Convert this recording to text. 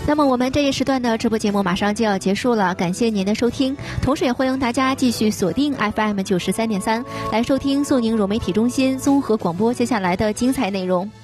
那么我们这一时段的直播节目马上就要结束了，感谢您的收听，同时也欢迎大家继续锁定 FM 93.3来收听肃宁融媒体中心综合广播接下来的精彩内容。